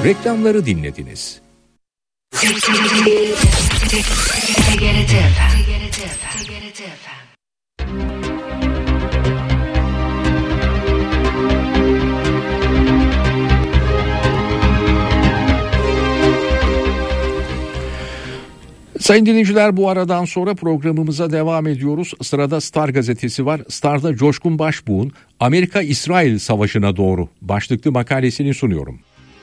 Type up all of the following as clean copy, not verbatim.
Reklamları dinlediniz. Sayın dinleyiciler, bu aradan sonra programımıza devam ediyoruz. Sırada Star gazetesi var. Star'da Coşkun Başbuğ'un Amerika-İsrail Savaşı'na doğru başlıklı makalesini sunuyorum.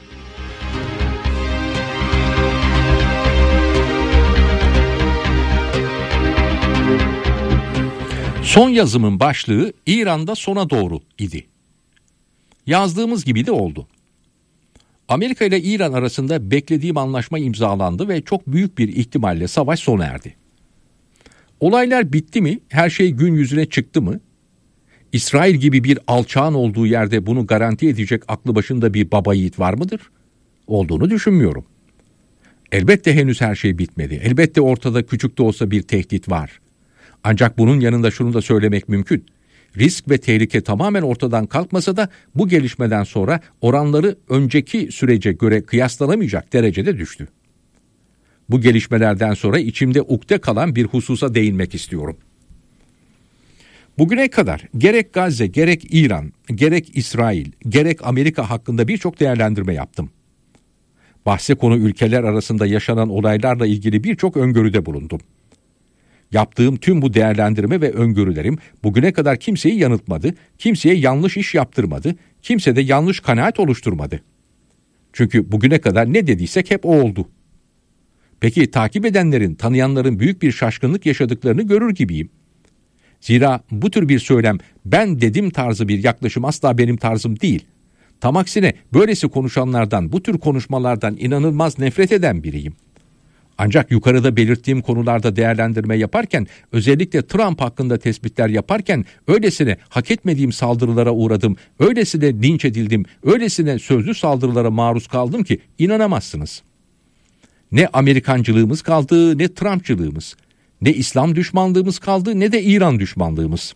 Son yazımın başlığı İran'da sona doğru idi. Yazdığımız gibi de oldu. Amerika ile İran arasında beklediğim anlaşma imzalandı ve çok büyük bir ihtimalle savaş sona erdi. Olaylar bitti mi? Her şey gün yüzüne çıktı mı? İsrail gibi bir alçağın olduğu yerde bunu garanti edecek aklı başında bir baba yiğit var mıdır? Olduğunu düşünmüyorum. Elbette henüz her şey bitmedi. Elbette ortada küçük de olsa bir tehdit var. Ancak bunun yanında şunu da söylemek mümkün. Risk ve tehlike tamamen ortadan kalkmasa da bu gelişmeden sonra oranları önceki sürece göre kıyaslanamayacak derecede düştü. Bu gelişmelerden sonra içimde ukde kalan bir hususa değinmek istiyorum. Bugüne kadar gerek Gazze, gerek İran, gerek İsrail, gerek Amerika hakkında birçok değerlendirme yaptım. Bahse konu ülkeler arasında yaşanan olaylarla ilgili birçok öngörüde bulundum. Yaptığım tüm bu değerlendirme ve öngörülerim bugüne kadar kimseyi yanıltmadı, kimseye yanlış iş yaptırmadı, kimse de yanlış kanaat oluşturmadı. Çünkü bugüne kadar ne dediysek hep o oldu. Peki takip edenlerin, tanıyanların büyük bir şaşkınlık yaşadıklarını görür gibiyim. Zira bu tür bir söylem, ben dedim tarzı bir yaklaşım asla benim tarzım değil. Tam aksine böylesi konuşanlardan, bu tür konuşmalardan inanılmaz nefret eden biriyim. Ancak yukarıda belirttiğim konularda değerlendirme yaparken, özellikle Trump hakkında tespitler yaparken öylesine hak etmediğim saldırılara uğradım, öylesine linç edildim, öylesine sözlü saldırılara maruz kaldım ki inanamazsınız. Ne Amerikancılığımız kaldı, ne Trumpçılığımız, ne İslam düşmanlığımız kaldı, ne de İran düşmanlığımız.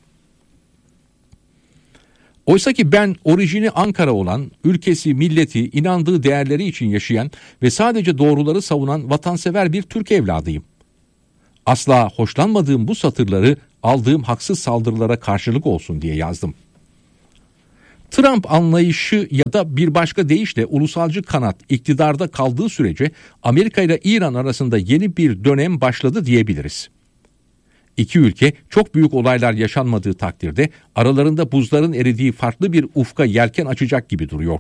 Oysa ki ben orijini Ankara olan, ülkesi, milleti, inandığı değerleri için yaşayan ve sadece doğruları savunan vatansever bir Türk evladıyım. Asla hoşlanmadığım bu satırları aldığım haksız saldırılara karşılık olsun diye yazdım. Trump anlayışı ya da bir başka deyişle ulusalcı kanat iktidarda kaldığı sürece Amerika ile İran arasında yeni bir dönem başladı diyebiliriz. İki ülke çok büyük olaylar yaşanmadığı takdirde aralarında buzların eridiği farklı bir ufka yelken açacak gibi duruyor.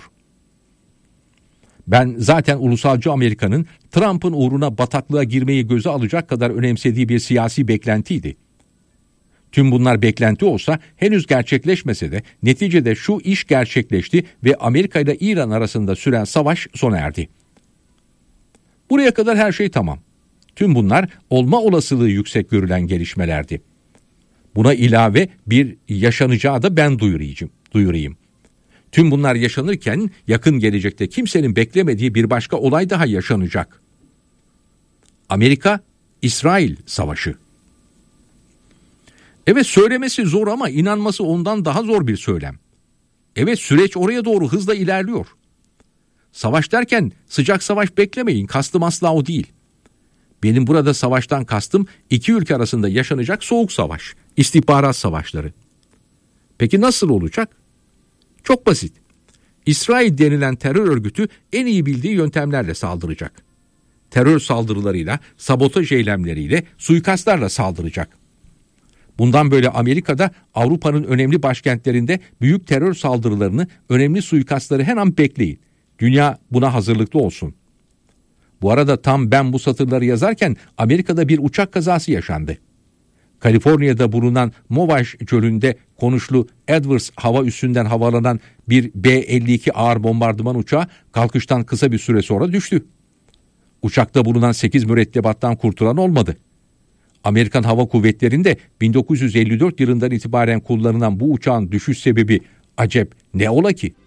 Ben zaten ulusalcı Amerika'nın Trump'ın uğruna bataklığa girmeyi göze alacak kadar önemsediği bir siyasi beklentiydi. Tüm bunlar beklenti olsa henüz gerçekleşmese de neticede şu iş gerçekleşti ve Amerika ile İran arasında süren savaş sona erdi. Buraya kadar her şey tamam. Tüm bunlar olma olasılığı yüksek görülen gelişmelerdi. Buna ilave bir yaşanacağı da ben duyurayım. Tüm bunlar yaşanırken yakın gelecekte kimsenin beklemediği bir başka olay daha yaşanacak. Amerika-İsrail Savaşı. Evet, söylemesi zor ama inanması ondan daha zor bir söylem. Evet, süreç oraya doğru hızla ilerliyor. Savaş derken sıcak savaş beklemeyin, kastım asla o değil. Benim burada savaştan kastım iki ülke arasında yaşanacak soğuk savaş, istihbarat savaşları. Peki nasıl olacak? Çok basit. İsrail denilen terör örgütü en iyi bildiği yöntemlerle saldıracak. Terör saldırılarıyla, sabotaj eylemleriyle, suikastlarla saldıracak. Bundan böyle Amerika'da Avrupa'nın önemli başkentlerinde büyük terör saldırılarını, önemli suikastları her an bekleyin. Dünya buna hazırlıklı olsun. Bu arada tam ben bu satırları yazarken Amerika'da bir uçak kazası yaşandı. Kaliforniya'da bulunan Movash Çölü'nde konuşlu Edwards hava üssünden havalanan bir B-52 ağır bombardıman uçağı kalkıştan kısa bir süre sonra düştü. Uçakta bulunan 8 mürettebattan kurtulan olmadı. Amerikan Hava Kuvvetleri'nde 1954 yılından itibaren kullanılan bu uçağın düşüş sebebi acep ne ola ki?